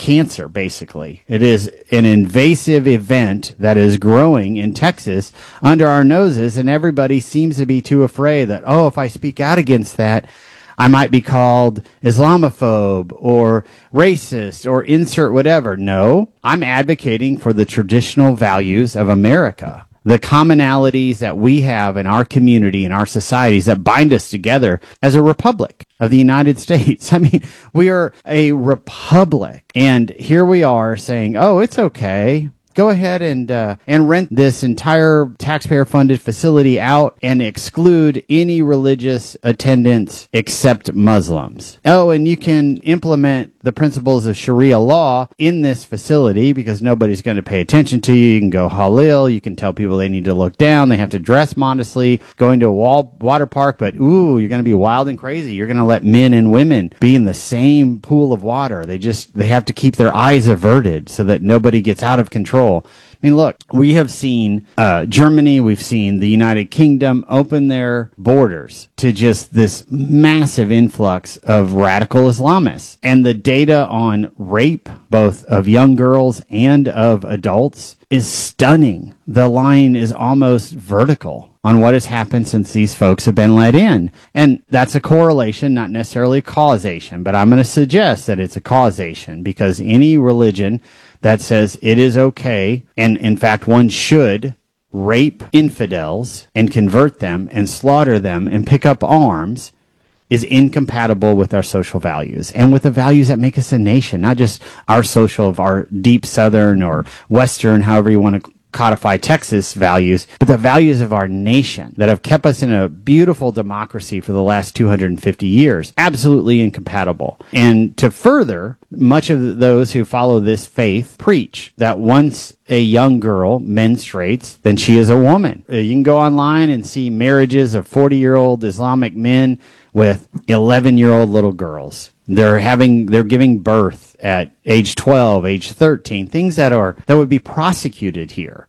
cancer, basically. It is an invasive event that is growing in Texas under our noses, and everybody seems to be too afraid that, oh, if I speak out against that, I might be called Islamophobe or racist or insert whatever. No, I'm advocating for the traditional values of America, the commonalities that we have in our community, in our societies that bind us together as a republic of the United States. I mean, we are a republic, and here we are saying, oh, it's okay. Go ahead and rent this entire taxpayer-funded facility out and exclude any religious attendance except Muslims. Oh, and you can implement the principles of Sharia law in this facility because nobody's going to pay attention to you. You can go halal. You can tell people they need to look down. They have to dress modestly. Going to a water park, but ooh, you're going to be wild and crazy. You're going to let men and women be in the same pool of water. They have to keep their eyes averted so that nobody gets out of control. I mean, look, we have seen Germany, we've seen the United Kingdom open their borders to just this massive influx of radical Islamists. And the data on rape, both of young girls and of adults, is stunning. The line is almost vertical on what has happened since these folks have been let in. And that's a correlation, not necessarily a causation, but I'm going to suggest that it's a causation because any religion that says it is okay, and in fact one should rape infidels and convert them and slaughter them and pick up arms, is incompatible with our social values and with the values that make us a nation, not just our social of our deep Southern or Western, however you want to codify Texas values, but the values of our nation that have kept us in a beautiful democracy for the last 250 years. Absolutely incompatible. And to further, much of those who follow this faith preach that once a young girl menstruates, then she is a woman. You can go online and see marriages of 40-year-old Islamic men with 11-year-old little girls. They're giving birth at age 12, age 13, things that would be prosecuted here.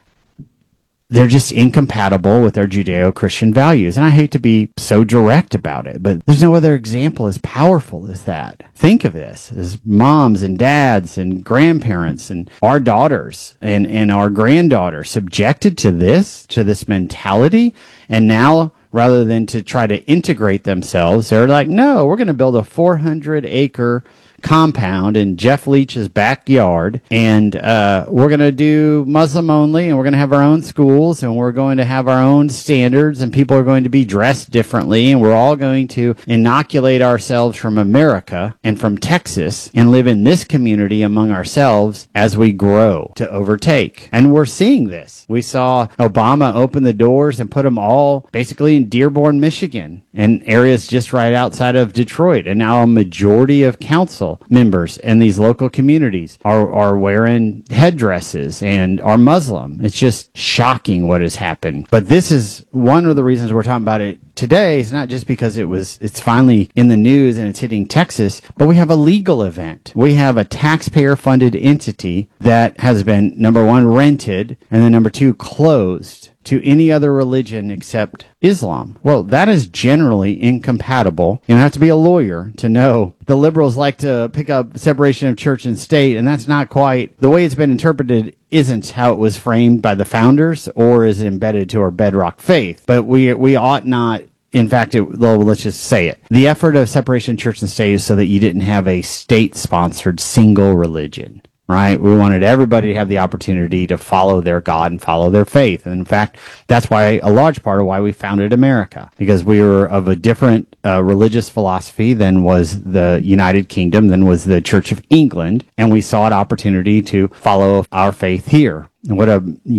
They're just incompatible with our Judeo-Christian values. And I hate to be so direct about it, but there's no other example as powerful as that. Think of this as moms and dads and grandparents and our daughters and our granddaughters subjected to this mentality. And now, rather than to try to integrate themselves, they're like, no, we're going to build a 400-acre compound in Jeff Leach's backyard, and we're going to do Muslim only, and we're going to have our own schools, and we're going to have our own standards, and people are going to be dressed differently, and we're all going to inoculate ourselves from America and from Texas and live in this community among ourselves as we grow to overtake. And we're seeing this. We saw Obama open the doors and put them all basically in Dearborn, Michigan, and areas just right outside of Detroit. And now a majority of council members in these local communities are wearing headdresses and are Muslim. It's just shocking what has happened. But this is one of the reasons we're talking about it today. Is not just because it's finally in the news and it's hitting Texas, but we have a legal event. We have a taxpayer-funded entity that has been, number one, rented, and then number two, closed to any other religion except Islam. Well, that is generally incompatible. You don't have to be a lawyer to know. The liberals like to pick up separation of church and state, and that's not quite the way it's been interpreted. Isn't how it was framed by the founders or is embedded to our bedrock faith. But we ought not. In fact, let's just say it. The effort of separation of church and state is so that you didn't have a state-sponsored single religion. Right? We wanted everybody to have the opportunity to follow their God and follow their faith. And in fact, that's why a large part of why we founded America, because we were of a different religious philosophy than was the United Kingdom, than was the Church of England. And we saw an opportunity to follow our faith here. And what a,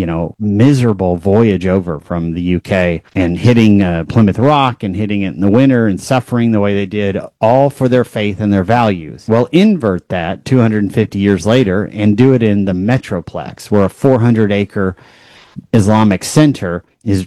miserable voyage over from the UK and hitting Plymouth Rock and hitting it in the winter and suffering the way they did, all for their faith and their values. Well, invert that 250 years later and do it in the Metroplex, where a 400-acre Islamic center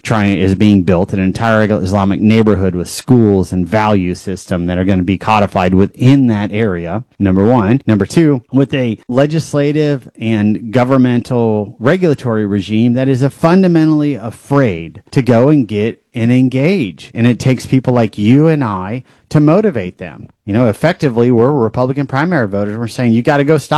is being built, an entire Islamic neighborhood with schools and value system that are going to be codified within that area, number one. Number two, with a legislative and governmental regulatory regime that is fundamentally afraid to go and get and engage. And it takes people like you and I to motivate them. Effectively, we're Republican primary voters. We're saying, you got to go stop